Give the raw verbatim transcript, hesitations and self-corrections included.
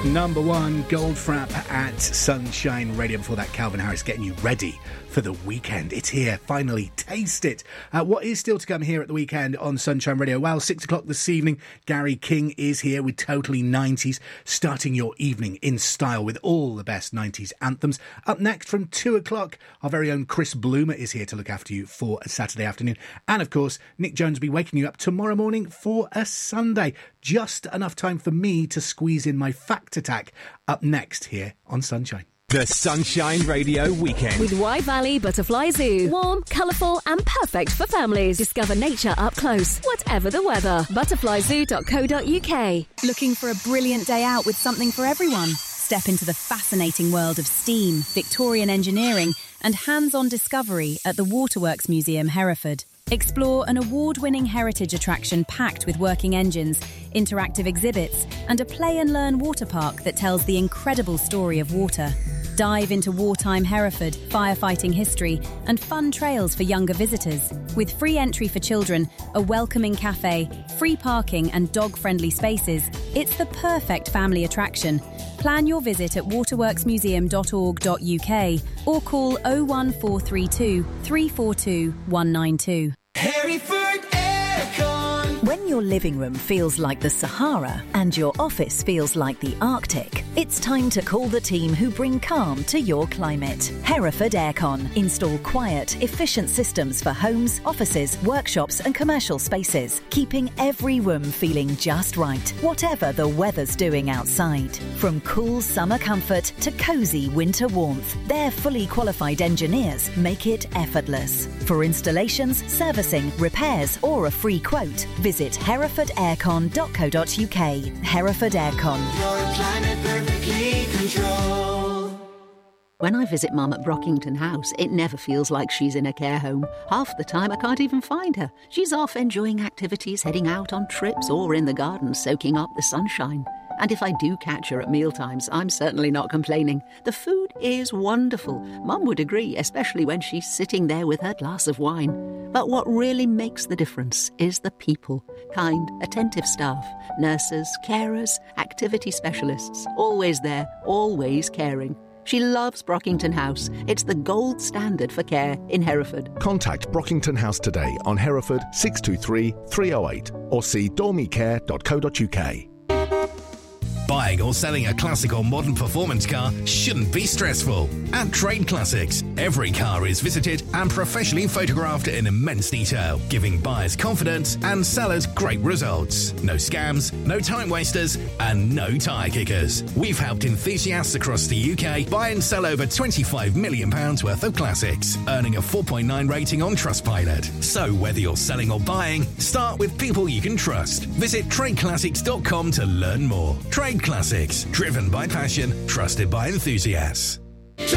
Number one, Goldfrapp at Sunshine Radio. Before that, Calvin Harris getting you ready for the weekend. It's here, finally. Taste it. Uh, what is still to come here at the weekend on Sunshine Radio? Well, six o'clock this evening, Gary King is here with Totally nineties, starting your evening in style with all the best nineties anthems. Up next from two o'clock, our very own Chris Bloomer is here to look after you for a Saturday afternoon. And of course, Nick Jones will be waking you up tomorrow morning for a Sunday. Just enough time for me to squeeze in my fact attack up next here on Sunshine. The Sunshine Radio Weekend. With Wye Valley Butterfly Zoo. Warm, colourful and perfect for families. Discover nature up close, whatever the weather. butterfly zoo dot co dot uk. Looking for a brilliant day out with something for everyone? Step into the fascinating world of steam, Victorian engineering and hands-on discovery at the Waterworks Museum, Hereford. Explore an award-winning heritage attraction packed with working engines, interactive exhibits and a play and learn water park that tells the incredible story of water. Dive into wartime Hereford, firefighting history and fun trails for younger visitors. With free entry for children, a welcoming cafe, free parking and dog-friendly spaces, it's the perfect family attraction. Plan your visit at waterworks museum dot org dot uk or call oh one four three two, three four two, one nine two. Hereford Aircon. When your living room feels like the Sahara and your office feels like the Arctic, it's time to call the team who bring calm to your climate. Hereford Aircon. Install quiet, efficient systems for homes, offices, workshops and commercial spaces, keeping every room feeling just right, whatever the weather's doing outside. From cool summer comfort to cosy winter warmth, their fully qualified engineers make it effortless. For installations, servicing, repairs or a free quote, visit hereford aircon dot co dot uk. Hereford Aircon. Your climate perfectly controlled. When I visit Mum at Brockington House, it never feels like she's in a care home. Half the time I can't even find her. She's off enjoying activities, heading out on trips or in the garden soaking up the sunshine. And if I do catch her at mealtimes, I'm certainly not complaining. The food is wonderful. Mum would agree, especially when she's sitting there with her glass of wine. But what really makes the difference is the people. Kind, attentive staff, nurses, carers, activity specialists. Always there, always caring. She loves Brockington House. It's the gold standard for care in Hereford. Contact Brockington House today on Hereford six two three, three oh eight or see dormy care dot co dot uk. Buying or selling a classic or modern performance car shouldn't be stressful. At Trade Classics, every car is visited and professionally photographed in immense detail, giving buyers confidence and sellers great results. No scams, no time wasters, and no tyre kickers. We've helped enthusiasts across the U K buy and sell over twenty-five million pounds worth of classics, earning a four point nine rating on Trustpilot. So whether you're selling or buying, start with people you can trust. Visit trade classics dot com to learn more. Trade Classics, driven by passion, trusted by enthusiasts.